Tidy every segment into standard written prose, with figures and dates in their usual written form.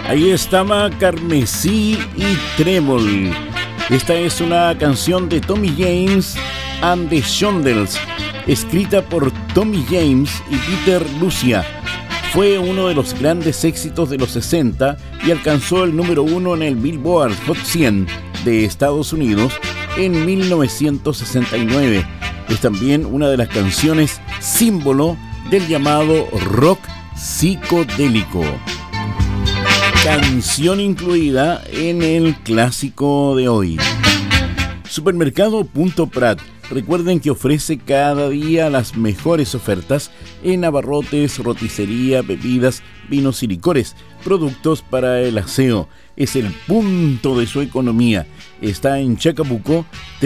Ahí estaba Carmesí y Trébol. Esta es una canción de Tommy James and the Shondells, escrita por Tommy James y Peter Lucia. Fue uno de los grandes éxitos de los 60 y alcanzó el número 1 en el Billboard Hot 100 de Estados Unidos en 1969. Es también una de las canciones símbolo del llamado rock psicodélico. Canción incluida en el clásico de hoy. Supermercado Punto Prat. Recuerden que ofrece cada día las mejores ofertas en abarrotes, roticería, bebidas, vinos y licores, productos para el aseo. Es el punto de su economía. Está en Chacabuco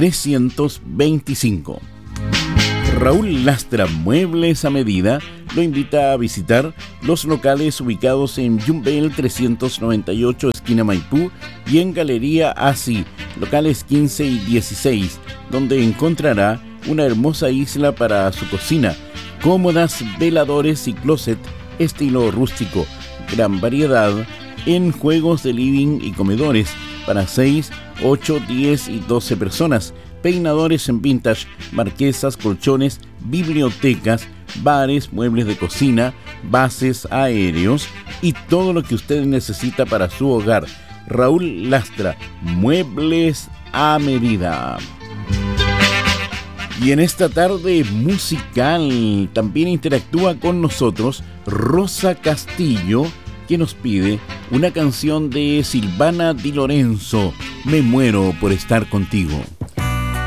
325. Raúl Lastra Muebles a Medida lo invita a visitar los locales ubicados en Yumbel 398 esquina Maipú y en Galería Así, locales 15 y 16, donde encontrará una hermosa isla para su cocina, cómodas, veladores y closet estilo rústico, gran variedad en juegos de living y comedores para 6, 8, 10 y 12 personas, peinadores en vintage, marquesas, colchones, bibliotecas, bares, muebles de cocina, bases aéreos y todo lo que usted necesita para su hogar. Raúl Lastra, Muebles a Medida. Y en esta tarde musical también interactúa con nosotros Rosa Castillo, que nos pide una canción de Silvana Di Lorenzo, Me muero por estar contigo.